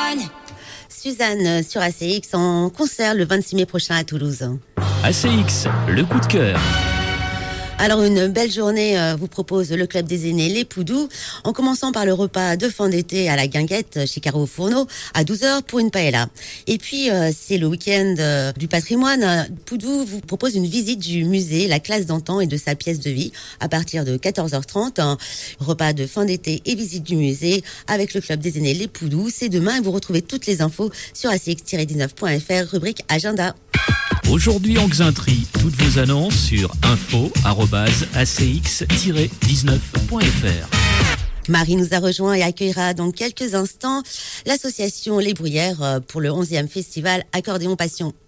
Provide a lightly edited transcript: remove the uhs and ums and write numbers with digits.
Suzanne sur ACX en concert le 26 mai prochain à Toulouse. ACX, le coup de cœur. Alors une belle journée vous propose le Club des Aînés Les Poudous, en commençant par le repas de fin d'été à la Guinguette chez Caro Fourneau à 12h pour une paella. Et puis c'est le week-end du patrimoine. Poudou vous propose une visite du musée La Classe d'antan et de sa pièce de vie à partir de 14h30. Repas de fin d'été et visite du musée avec le Club des Aînés Les Poudous. C'est demain et vous retrouvez toutes les infos sur acx-19.fr, rubrique agenda. Aujourd'hui en Xainterie, toutes vos annonces sur info@acx-19.fr. Marie nous a rejoint et accueillera dans quelques instants l'association Les Bruyères pour le 11e festival Accordéon Passion.